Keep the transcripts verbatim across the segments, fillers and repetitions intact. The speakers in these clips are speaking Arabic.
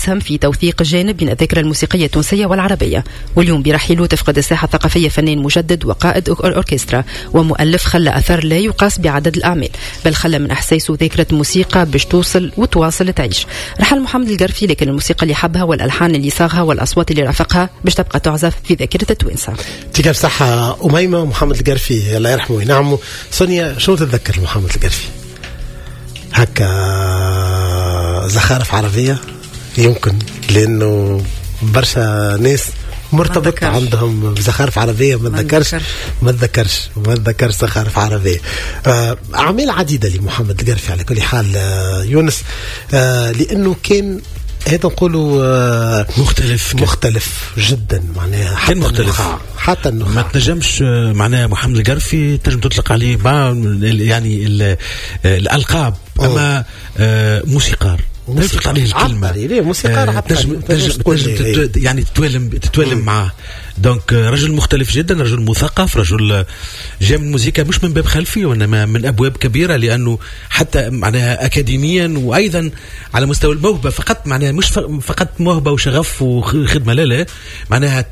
سهم في توثيق الجانب من الذاكرة الموسيقية التونسية والعربية. واليوم برحيله تفقد الساحة الثقافية فنان مجدد وقائد أوركسترا ومؤلف خلى أثر لا يقاس بعدد الأعمال، بل خلى من أحساسه ذاكرة موسيقى باش توصل وتواصل تعيش. رحل محمد القرفي، لكن الموسيقى اللي حبها والألحان اللي صاغها والأصوات اللي رافقها باش تبقى تعزف في ذاكرة التوانسة. تيجي بصحة أميمة ومحمد القرفي الله يرحمه وينعمه. سونيا، شو تتذكر محمد القرفي؟ هكا زخارف عربية يمكن، لأنه برشا ناس مرتبط عندهم بزخارف عربية ما تذكرش ما تذكرش ما تذكرش زخارف عربية. آه أعمال عديدة لمحمد القرفي على كل حال. آه يونس، آه لأنه كان هذا نقولوا آه مختلف مختلف جدا، معناها حتى مختلف حتى النخاع ما تنجمش معناها محمد القرفي تنجم تطلق عليه يعني الألقاب، أما آه موسيقار تطلق عليه الكلمة موسيقار آه تنجم تنجم يعني تتولم تتولم معاه. دونك رجل مختلف جدا، رجل مثقف، رجل جاء من الموسيقى مش من باب خلفي وإنما من أبواب كبيرة، لأنه حتى معناها أكاديميا وأيضا على مستوى الموهبة فقط، معناها مش فقط موهبة وشغف وخدمة، لا لا معناها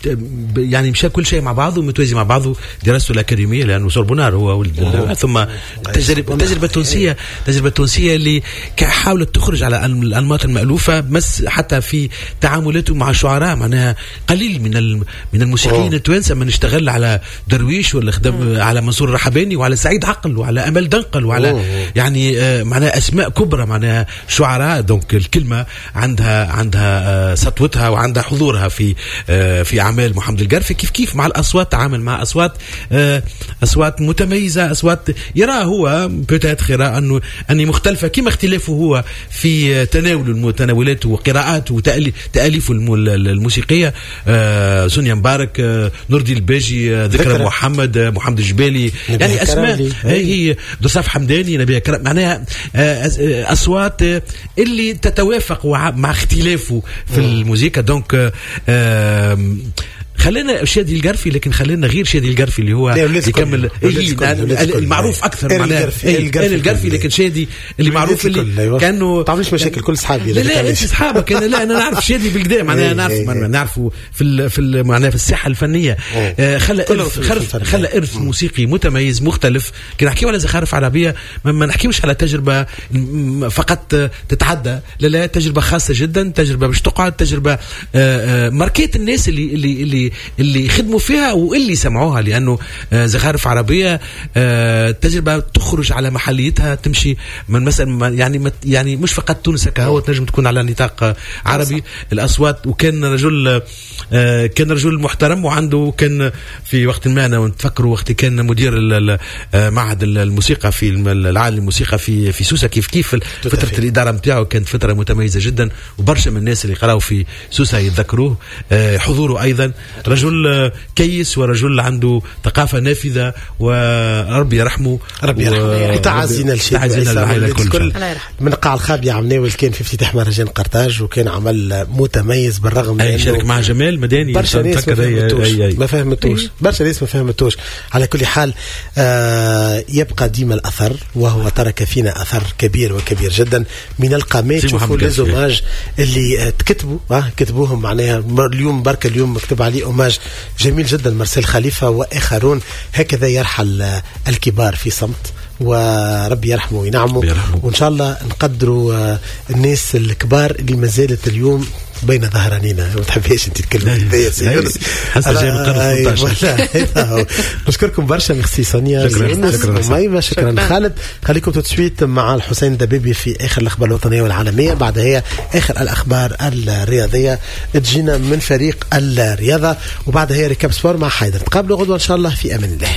يعني مشى كل شيء مع بعضه ومتوازي مع بعضه. دراسته الأكاديمية لأنه سوربونار هو ولد، ثم التجربة التجربة التونسية التجربة التونسية اللي حاولت تخرج على الأنماط المألوفة، بس حتى في تعاملاته مع الشعراء معناها قليل من من الموسيقيين التوانسة من اشتغل على درويش ولا خدم على منصور الرحباني وعلى سعيد عقل وعلى أمل دنقل وعلى أوه. يعني آه معناها أسماء كبرى معناها شعراء. دونك الكلمة عندها عندها آه سطوتها وعندها حضورها في آه في أعمال محمد القرفي. كيف كيف مع الأصوات تعامل مع أصوات آه أصوات متميزة، أصوات يرى هو بتات خيرا أنه أني مختلفة كما اختلافه هو في تناول المتناولات وقراءات وتأليف الموسيقية. آه سونيا مبارك، آه نور الدين الباجي، آه ذكرى محمد، آه محمد الجبالي، يعني أسماء هي دوصاف حمداني، نبيه كرم، معناها آه أصوات آه اللي تتوافق مع اختلافه في الموسيقى. دونك آه خلينا شادي القرفي، لكن خلينا غير شادي القرفي اللي هو يكمل المعروف اكثر معناه القرفي، لكن شادي اللي معروف اللي كانه تعملش مشاكل كل اصحابي. لا لا انت اصحابك، انا لا انا نعرف شادي بالقدام، معناها نعرف نعرفه في في معناه في الساحه الفنيه. خلى خلى ارث موسيقي متميز مختلف. كي نحكيو على زخارف عربيه ما نحكيوش على تجربه فقط تتعدى، لا لا تجربه خاصه جدا، تجربه باش تقعد، تجربه ماركات الناس اللي اللي اللي اللي خدموا فيها واللي سمعوها، لأنه زخارف عربية تجربة تخرج على محليتها، تمشي من مثلا يعني يعني مش فقط تونس كهو، تنجم تكون على نطاق عربي الأصوات. وكان رجل كان رجل محترم، وعنده كان في وقت ما أنا نتفكروا وقت كان مدير معهد الموسيقى في العالي الموسيقى في في سوسة، كيف كيف فترة الإدارة متاعه كانت فترة متميزة جدا، وبرشا من الناس اللي قرأوا في سوسة يتذكروه. حضوره أيضا رجل كيس ورجل عنده ثقافة نافذة، وربي يرحمه ربي يرحمه. وتعزينا الشيء تعزينا العائلة كل من قاع الخابية عمناول كان في افتتاح مهرجان قرطاج، وكان عمل متميز بالرغم من شارك مع جمال مداني. برشا ناس ما فهمتوش ما فهمتوش برشا ناس ما فهمتوش. على كل حال آه يبقى ديما الأثر، وهو ترك فينا أثر كبير وكبير جدا من القامات. شوفوا لازوماج اللي تكتبوا آه كتبوهم معناها اليوم بركة اليوم مكتوب عليه أوماج جميل جدا مرسل خليفة وآخرون. هكذا يرحل الكبار في صمت، وربي يرحمه وينعمه، وإن شاء الله نقدروا الناس الكبار اللي ما زالت اليوم بين ظهرانينا. ما تحبيش انت تتكلم يا سيدي حسن جاي من القرن ثمانية عشر. نشكركم برشا، ميرسي سونيا، شكرا شكرا خالد. خليكم تتسويت مع الحسين دبيبي في آخر الأخبار الوطنية والعالمية، بعد هي آخر الأخبار الرياضية تجينا من فريق الرياضة، وبعد هي ركاب سبور مع حيدر. تقابلوا غدوة إن شاء الله في أمان الله.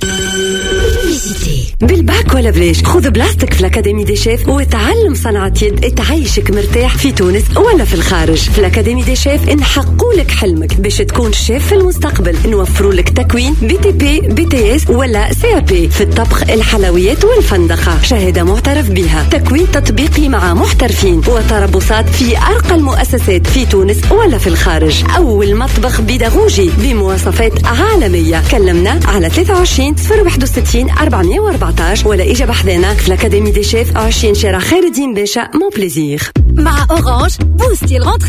بالباك ولا بلاش، خذ بلاستيك في الأكاديمي دي شيف وتعلم صنعة يد تعيشك مرتاح في تونس ولا في الخارج. في الأكاديمي دي شيف نحقق لك حلمك باش تكون شيف في المستقبل. نوفروا لك تكوين بي تي بي بي تي اس ولا سي ا بي في الطبخ، الحلويات والفندقة، شهادة معترف بها، تكوين تطبيقي مع محترفين، وتربصات في أرقى المؤسسات في تونس ولا في الخارج. أول مطبخ بيداغوجي بمواصفات عالمية. كلمنا على ثلاثة وعشرين صفر واحد وستين أربعمية وأربعتاشر ولا إجا بحذانا في الأكاديمي دي شيف عشرين شارع خير الدين باشا مون بليزير. مع أورانج بوستي الغنطري.